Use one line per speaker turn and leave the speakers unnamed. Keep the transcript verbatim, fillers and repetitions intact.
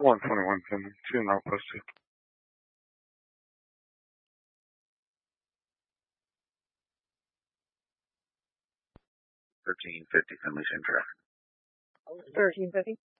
one twenty-one Finley, two and outpost two.
thirteen fifty Finley, same traffic.
thirteen fifty.